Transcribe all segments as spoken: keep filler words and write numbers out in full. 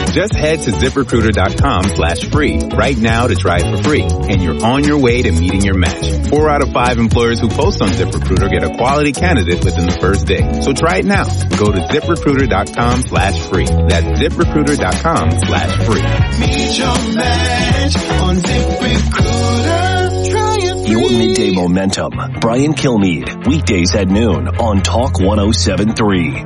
Just head to ZipRecruiter.com slash free right now to try it for free. And you're on your way to meeting your match. Four out of five employers who post on ZipRecruiter get a quality candidate within the first day. So try it now. Go to ZipRecruiter.com slash free. That's ZipRecruiter.com slash free. Meet your match on ZipRecruiter. Try it free. Your midday momentum. Brian Kilmeade. Weekdays at noon on Talk one oh seven point three.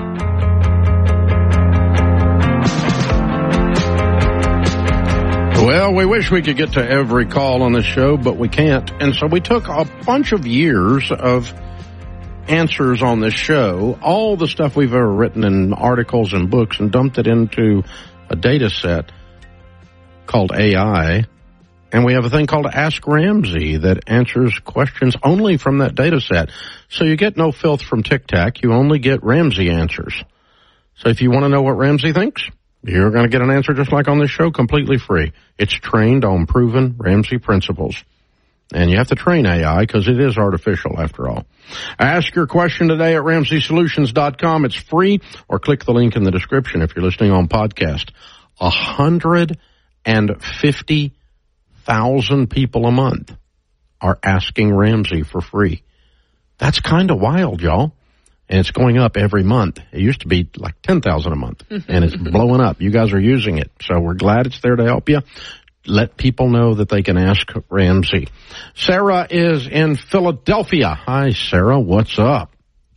Well, we wish we could get to every call on the show, but we can't. And so we took a bunch of years of answers on this show, all the stuff we've ever written in articles and books, and dumped it into a data set called A I. And we have a thing called Ask Ramsey that answers questions only from that data set. So you get no filth from Tic Tac. You only get Ramsey answers. So if you want to know what Ramsey thinks, you're going to get an answer just like on this show, completely free. It's trained on proven Ramsey principles. And you have to train A I because it is artificial after all. Ask your question today at Ramsey Solutions dot com. It's free, or click the link in the description if you're listening on podcast. one hundred fifty thousand people a month are asking Ramsey for free. That's kind of wild, y'all. And it's going up every month. It used to be like ten thousand a month, and it's blowing up. You guys are using it, so we're glad it's there to help you. Let people know that they can ask Ramsey. Sarah is in Philadelphia. Hi, Sarah. What's up?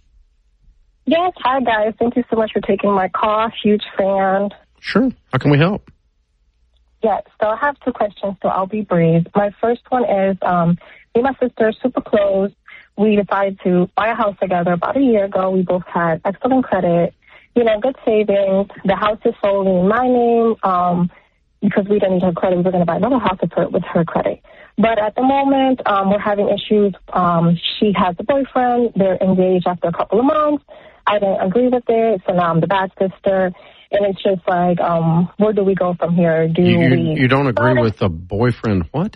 Yes, hi, guys. Thank you so much for taking my call. Huge fan. Sure. How can we help? Yes, so I have two questions, so I'll be brief. My first one is, um, me and my sister are super close. We decided to buy a house together about a year ago. We both had excellent credit, you know, good savings. The house is solely in my name um, because we didn't need her credit. We were going to buy another house with her, with her credit. But at the moment, um, we're having issues. Um, she has a boyfriend. They're engaged after a couple of months. I didn't agree with it, so now I'm the bad sister. And it's just like, um, where do we go from here? Do you, we? You don't agree with the boyfriend? What?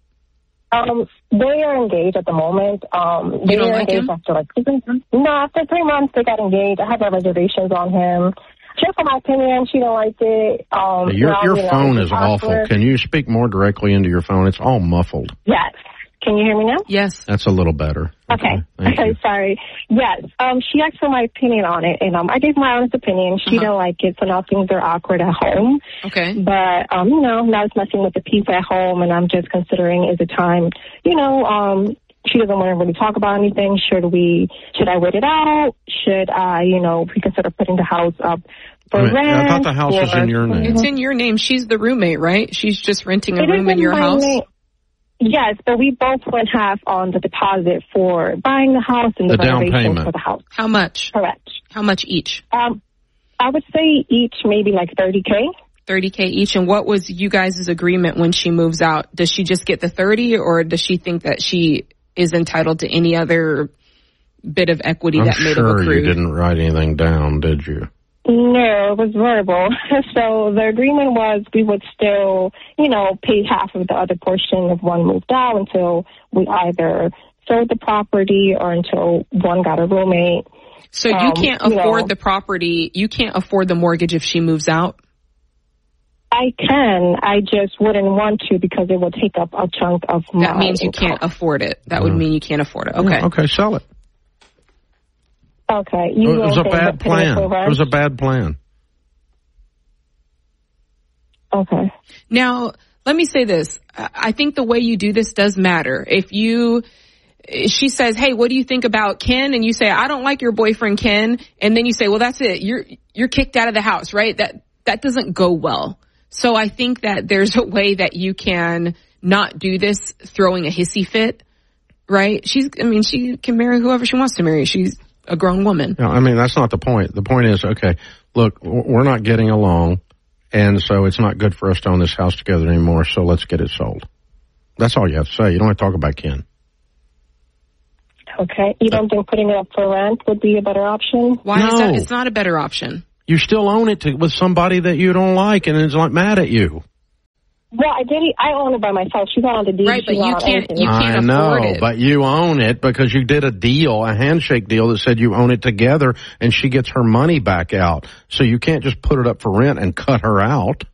Um, they are engaged at the moment. Um, they you don't are like engaged him? after like three months. No, after three months they got engaged. I have my reservations on him. Just for my opinion, she don't like it. Um, your now, your you know, phone it's is awful. awkward. Can you speak more directly into your phone? It's all muffled. Yes. Can you hear me now? Yes. That's a little better. Okay. Thank Okay, you. sorry. Yes. Um, she asked for my opinion on it, and um, I gave my honest opinion. She Uh-huh. don't like it, so now things are awkward at home. Okay. But, um, you know, now it's messing with the peace at home, and I'm just considering is it time, you know, um, she doesn't want to really talk about anything. Should we, should I wait it out? Should I, you know, reconsider putting the house up for I mean, rent? I thought the house was or- in your name. It's in your name. She's the roommate, right? She's just renting a It is room in your my house. name. Yes, but we both went half on the deposit for buying the house and the, The down renovation payment. for the house. How much? Correct. How much each? Um, I would say each maybe like thirty K. thirty K each. And what was you guys' agreement when she moves out? Does she just get the thirty, or does she think that she is entitled to any other bit of equity I'm that may have sure you accrued? didn't write anything down, did you? No, it was verbal. So the agreement was we would still, you know, pay half of the other portion if one moved out until we either sold the property or until one got a roommate. So you Um, can't you afford know. the property. You can't afford the mortgage if she moves out? I can. I just wouldn't want to because it would take up a chunk of my That means you income. can't afford it. That would Mm. mean you can't afford it. Okay. Yeah, okay, sell it. Okay. You It was a don't think bad that paying plan. for It rent- was a bad plan. Okay. Now, let me say this. I I think the way you do this does matter. If you, she says, hey, what do you think about Ken? And you say, I don't like your boyfriend, Ken. And then you say, well, that's it. You're, you're kicked out of the house, right? That, that doesn't go well. So I think that there's a way that you can not do this throwing a hissy fit, right? She's, I mean, she can marry whoever she wants to marry. She's a grown woman. No, I mean, that's not the point. The point is, okay, look, w- we're not getting along, and so it's not good for us to own this house together anymore, so let's get it sold. That's all you have to say. You don't have to talk about Ken. Okay. You don't think putting it up for rent would be a better option? Why is No. that? It's not a better option. You still own it to, with somebody that you don't like and is like mad at you. Well, I did. I own it by myself. She's not on the deed. Right, but She's you not on can't. anything. You can't I know, afford it. but you own it because you did a deal, a handshake deal that said you own it together, and she gets her money back out. So you can't just put it up for rent and cut her out.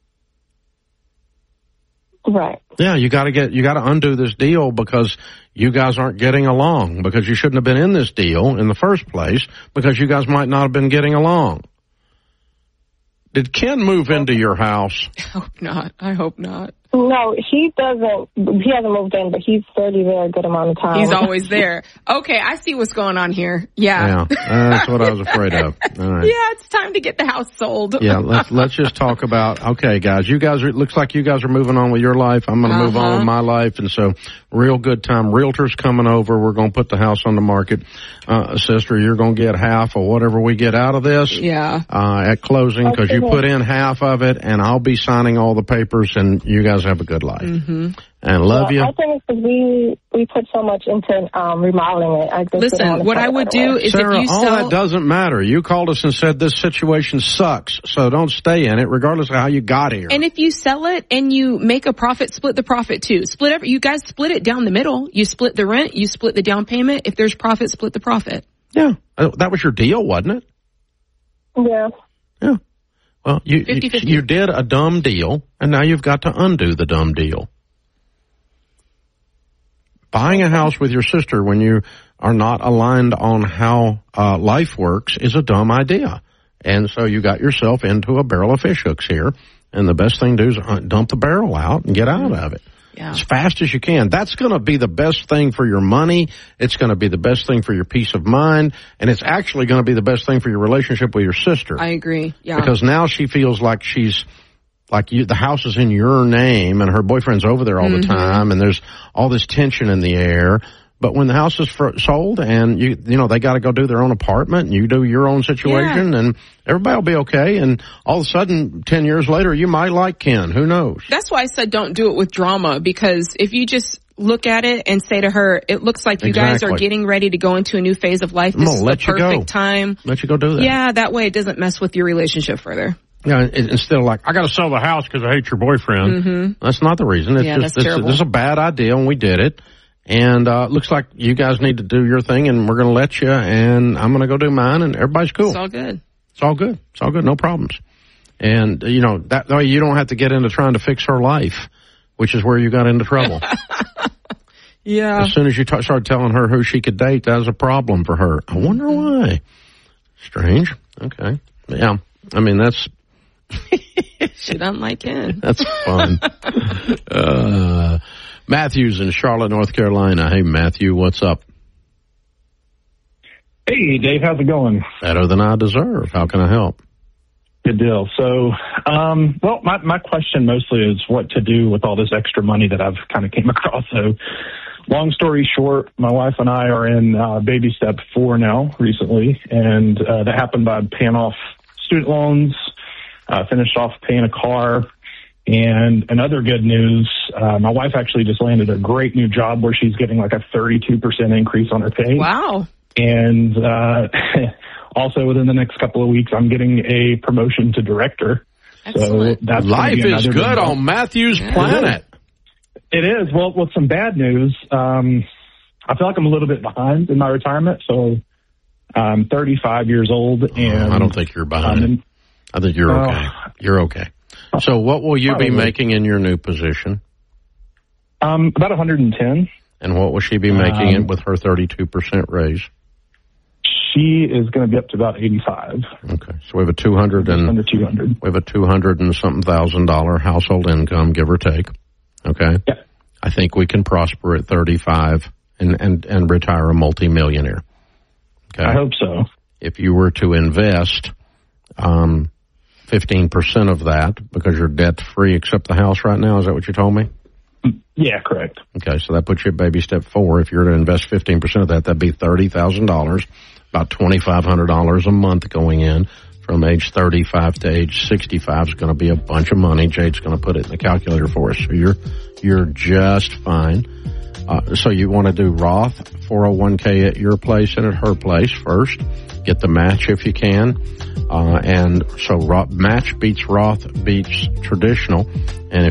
Right. Yeah, you got to get, you got to undo this deal because you guys aren't getting along, because you shouldn't have been in this deal in the first place, because you guys might not have been getting along. Did Ken move into your house? I hope not. I hope not. No, he doesn't. He hasn't moved in, but he's thirty there a good amount of time. He's always there. Okay, I see what's going on here. Yeah. Yeah, that's what I was afraid of. All right. Yeah, it's time to get the house sold. Yeah, let's let's just talk about, okay, guys, you guys are, it looks like you guys are moving on with your life. I'm going to uh-huh. move on with my life. And so, real good time. Realtors coming over. We're going to put the house on the market. Uh, sister, you're going to get half of whatever we get out of this. Yeah. Uh, at closing, because you put in half of it, and I'll be signing all the papers, and you guys have a good life. Mm-hmm. And love yeah, you. I think it's because we, we put so much into um, remodeling it. I just Listen, what I would do is Sarah, if you all sell... that doesn't matter. You called us and said this situation sucks, so don't stay in it, regardless of how you got here. And if you sell it and you make a profit, split the profit too. Split every, you guys split it down the middle. You split the rent, you split the down payment. If there's profit, split the profit. Yeah, that was your deal, wasn't it? Yeah. Yeah. Well, you, you you did a dumb deal, and now you've got to undo the dumb deal. Buying a house with your sister when you are not aligned on how uh, life works is a dumb idea. And so you got yourself into a barrel of fish hooks here, and the best thing to do is dump the barrel out and get out of it. Yeah. As fast as you can. That's going to be the best thing for your money. It's going to be the best thing for your peace of mind. And it's actually going to be the best thing for your relationship with your sister. I agree. Yeah. Because now she feels like she's, like you, the house is in your name and her boyfriend's over there all mm-hmm. the time, and there's all this tension in the air. But when the house is for, sold and you, you know, they got to go do their own apartment and you do your own situation yeah. and everybody will be okay. And all of a sudden, ten years later, you might like Ken. Who knows? That's why I said don't do it with drama, because if you just look at it and say to her, it looks like you exactly. guys are getting ready to go into a new phase of life. This is the perfect time. Let you go do that. Yeah, that way it doesn't mess with your relationship further. Yeah, instead of like, I got to sell the house because I hate your boyfriend. Mm-hmm. That's not the reason. It's yeah, just, that's this, this is a bad idea and we did it. And uh looks like you guys need to do your thing, and we're going to let you, and I'm going to go do mine, and everybody's cool. It's all good. It's all good. It's all good. No problems. And, you know, that way you don't have to get into trying to fix her life, which is where you got into trouble. Yeah. As soon as you t- started telling her who she could date, that was a problem for her. I wonder why. Strange. Okay. Yeah. I mean, that's... She doesn't like Ken. That's fun. uh... Matthew's in Charlotte, North Carolina. Hey, Matthew, what's up? Hey, Dave, how's it going? Better than I deserve. How can I help? Good deal. So, um, well, my, my question mostly is what to do with all this extra money that I've kind of came across. So, long story short, my wife and I are in uh, baby step four now recently, and uh, that happened by paying off student loans, uh, finished off paying a car. And another good news, uh, my wife actually just landed a great new job where she's getting like a thirty-two percent increase on her pay. Wow. And uh, also within the next couple of weeks, I'm getting a promotion to director. Excellent. So that's life is good good on Matthew's yeah. planet. It is. Well, with some bad news, um, I feel like I'm a little bit behind in my retirement. So I'm thirty-five years old. And oh, I don't think you're behind. Um, I think you're okay. Uh, you're okay. So what will you Probably. be making in your new position? Um, about one hundred ten. And what will she be making um, it with her thirty-two percent raise? She is going to be up to about eighty-five. Okay. So we have a two hundred and under two hundred. We have a two hundred and something thousand dollar household income, give or take. Okay. Yeah. I think we can prosper at thirty-five and, and, and retire a multimillionaire. Okay. I hope so. If you were to invest, um, fifteen percent of that, because you're debt-free except the house right now. Is that what you told me? Yeah, correct. Okay, so that puts you at baby step four. If you're to invest fifteen percent of that, that'd be thirty thousand dollars, about twenty-five hundred dollars a month going in. From age thirty-five to age sixty-five is going to be a bunch of money. Jade's going to put it in the calculator for us. So you're, you're just fine. Uh, so you want to do Roth four oh one k at your place and at her place first. Get the match if you can. Uh, and so Roth, match beats Roth beats traditional. And if